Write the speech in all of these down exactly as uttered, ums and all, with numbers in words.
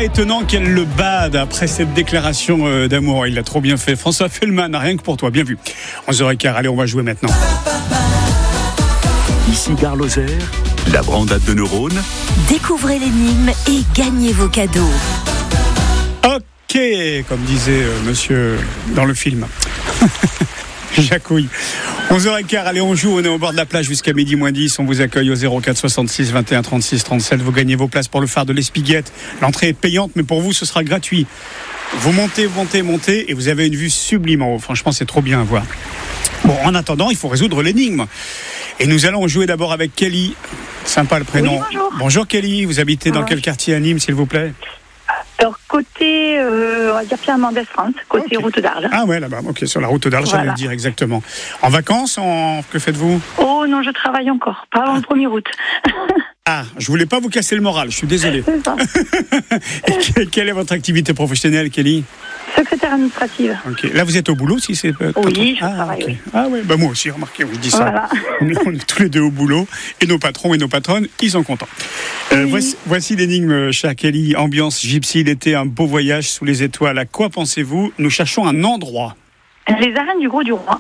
étonnant qu'elle le bade après cette déclaration euh, d'amour. Il l'a trop bien fait. François Fellman, rien que pour toi, bien vu. onze heures quinze, allez, on va jouer maintenant. Ici Gare Lozère, la brandade de neurones. Découvrez l'énigme et gagnez vos cadeaux. Ok, comme disait euh, monsieur dans le film. Jacouille. onze heures quinze, allez, on joue, on est au bord de la plage jusqu'à midi moins dix. On vous accueille au zéro quatre soixante-six vingt et un trente-six trente-sept. Vous gagnez vos places pour le phare de l'Espiguette. L'entrée est payante, mais pour vous, ce sera gratuit. Vous montez, montez, montez, et vous avez une vue sublime en haut. Franchement, c'est trop bien à voir. Bon, en attendant, il faut résoudre l'énigme. Et nous allons jouer d'abord avec Kelly. Sympa le prénom. Oui, bonjour. Bonjour Kelly, vous habitez dans Ah. quel quartier à Nîmes, s'il vous plaît? Alors, côté, euh, on va dire Pierre Mendès France, côté Ok. route d'Arles. Ah ouais, là-bas, ok, sur la route d'Arles, j'allais Voilà. le dire exactement. En vacances, en... que faites-vous? Oh non, je travaille encore, pas avant le premier août. Ah, je voulais pas vous casser le moral, je suis désolé. C'est ça. Et que- quelle est votre activité professionnelle, Kelly? Secrétaire administrative. Ok, là vous êtes au boulot, si c'est pas Oui, trop- je ah, travaille, ok. oui. Ah ouais, bah moi aussi, remarquez, oui, je dis ça. Voilà. On est, on est tous les deux au boulot, et nos patrons et nos patronnes, ils sont contents. Euh, Oui. voici, voici l'énigme, chère Kelly. Ambiance gypsy, l'été, un beau voyage sous les étoiles. À quoi pensez-vous? Nous cherchons un endroit. Les arènes du Gros du Roi.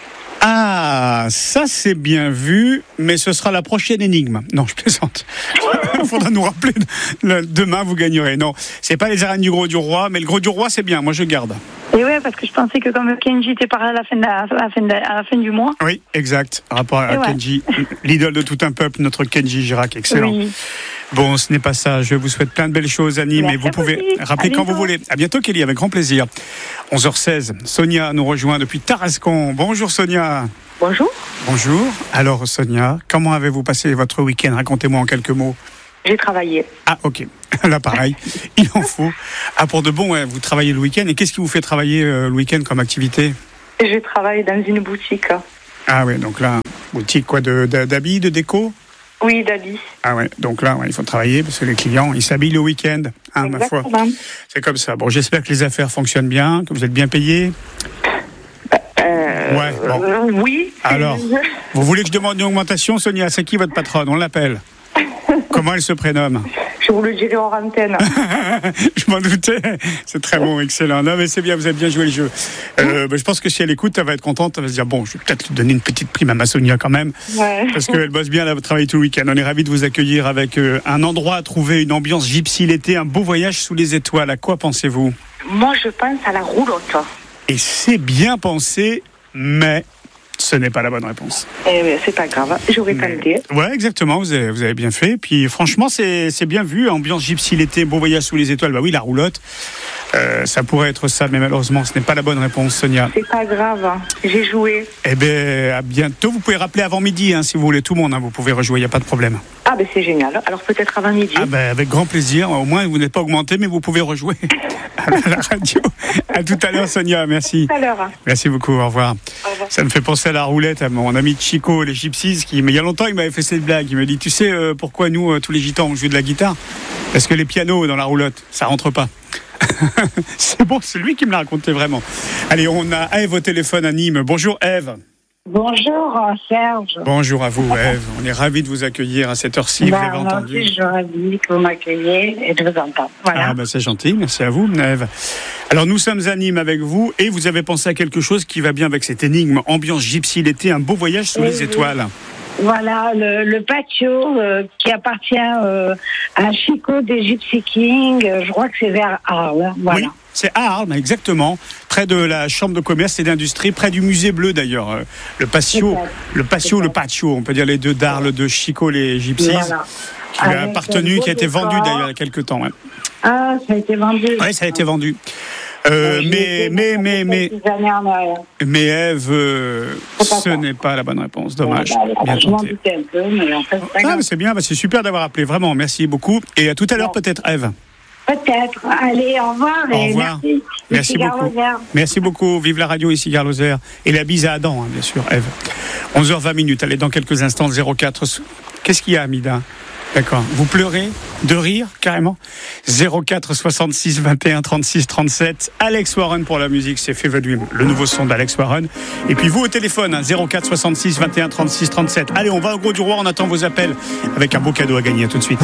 Ah, ça c'est bien vu, mais ce sera la prochaine énigme. Non, je plaisante. Il faudra nous rappeler. Le- Demain, vous gagnerez. Non, c'est pas les arènes du Gros du Roi, mais le Gros du Roi, c'est bien. Moi, je garde. Et ouais, parce que je pensais que comme Kenji était par à la fin, de la, à la fin, de la- à la fin du mois. Oui, exact. Rapport à Et ouais. Kenji, l'idole de tout un peuple, notre Kenji Girac, excellent. Oui. Bon, ce n'est pas ça. Je vous souhaite plein de belles choses, Annie, mais Merci vous à pouvez vous aussi. rappeler À quand vous bientôt. voulez. À bientôt, Kelly, avec grand plaisir. onze heures seize. Sonia nous rejoint depuis Tarascon. Bonjour, Sonia. Bonjour, Bonjour. Alors, Sonia, comment avez-vous passé votre week-end? Racontez-moi en quelques mots. j'ai travaillé. Ah, ok. Là, pareil, il en faut. Ah, pour de bon, ouais, vous travaillez le week-end. Et qu'est-ce qui vous fait travailler euh, le week-end comme activité? Je travaille dans une boutique. Ah, ouais, donc là, boutique quoi, de, de- d'habits, de déco? Oui, d'habits. Ah, ouais, donc là, ouais, il faut travailler parce que les clients, ils s'habillent le week-end. Hein, ma foi. Exactement. C'est comme ça. Bon, j'espère que les affaires fonctionnent bien, que vous êtes bien payé. Euh, Ouais, bon. euh, oui. Alors, vous voulez que je demande une augmentation, Sonia? C'est qui votre patronne? On l'appelle. Comment elle se prénomme? Je vous le dirai hors antenne. Je m'en doutais. C'est très bon, excellent. Non, mais c'est bien, vous avez bien joué le jeu. Euh, bah, je pense que si elle écoute, elle va être contente. Elle va se dire, bon, je vais peut-être lui donner une petite prime à ma Sonia quand même. Ouais. Parce qu'elle bosse bien, elle travaille tout le week-end. On est ravis de vous accueillir avec euh, un endroit à trouver, une ambiance gypsy l'été, un beau voyage sous les étoiles. À quoi pensez-vous? Moi, je pense à la roulotte. Et c'est bien pensé, mais ce n'est pas la bonne réponse. Eh bien, c'est pas grave, j'aurais Mais- tenté. Ouais, exactement, vous avez, vous avez bien fait. Puis franchement, c'est, c'est bien vu. Ambiance gypsy l'été, beau voyage sous les étoiles. Bah oui, la roulotte. Euh, ça pourrait être ça, mais malheureusement, ce n'est pas la bonne réponse, Sonia. C'est pas grave, j'ai joué. Eh bien, à bientôt. Vous pouvez rappeler avant midi, hein, si vous voulez. Tout le monde, hein, vous pouvez rejouer, il n'y a pas de problème. Ah, ben c'est génial. Alors peut-être avant midi. Ah ben, avec grand plaisir. Au moins, vous n'êtes pas augmenté, mais vous pouvez rejouer à la radio. À tout à l'heure, Sonia. Merci. Tout à l'heure. Merci beaucoup. Au revoir. Au revoir. Ça me fait penser à la roulette, à mon ami Chico, les Gypsies, qui, mais il y a longtemps, il m'avait fait cette blague. Il me dit, tu sais euh, pourquoi nous, euh, tous les gitans, on joue de la guitare? Parce que les pianos dans la roulotte, ça rentre pas. C'est bon, c'est lui qui me l'a raconté vraiment. Allez, on a Ève au téléphone à Nîmes. Bonjour Ève. Bonjour Serge. Bonjour à vous Ève. On est ravis de vous accueillir à cette heure-ci. Vous Ben, avez moi entendu. aussi, j'aurais dit que vous m'accueillez et de vous entendre. Voilà. Ah ben c'est gentil, merci à vous Ève. Alors nous sommes à Nîmes avec vous et vous avez pensé à quelque chose qui va bien avec cette énigme. Ambiance gypsy l'été, un beau voyage sous Oui, les oui. étoiles. Voilà, le, le patio euh, qui appartient euh, à Chico des Gypsy Kings, euh, je crois que c'est vers Arles. Voilà. Oui, c'est à Arles, exactement, près de la chambre de commerce et d'industrie, près du musée bleu d'ailleurs. Euh, Le patio, Peut-être. le patio, le Peut-être. patio, on peut dire les deux d'Arles, de Chico les Gypsies, Voilà. qui lui a Avec appartenu, un beau qui a été vendu décor. d'ailleurs il y a quelques temps. Ouais. Ah, ça a été vendu. Oui, ça a été vendu. Euh, J'y mais, étais mais, pendant mais, mais, quelques années en arrière. mais Ève, euh, C'est pas ce ça. n'est pas la bonne réponse. Dommage. Voilà, Bien je m'en tenté. doutais un peu, mais en fait, c'est pas Ah, grave. mais c'est bien, bah, c'est super d'avoir appelé, vraiment, merci beaucoup. Et à tout à l'heure Bon. peut-être, Ève. Peut-être. Allez, au revoir Au et revoir. merci. Merci Ici Gare beaucoup. Lozère. Merci beaucoup. Vive la radio ici, Gare Lozère. Et la bise à Adam, hein, bien sûr, Ève. onze heures vingt minutes. Allez, dans quelques instants, zéro quatre. Qu'est-ce qu'il y a, Amida? D'accord. Vous pleurez de rire, carrément. zéro quatre soixante-six vingt et un trente-six trente-sept. Alex Warren pour la musique, c'est Fever Dream, le nouveau son d'Alex Warren. Et puis vous au téléphone, hein, zéro quatre soixante-six vingt et un trente-six trente-sept. Allez, on va au Gros du Roi, on attend vos appels avec un beau cadeau à gagner. À tout de suite.